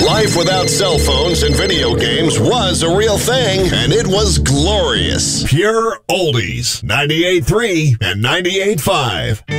Life without cell phones and video games was a real thing, and it was glorious. Pure Oldies, 98.3 and 98.5.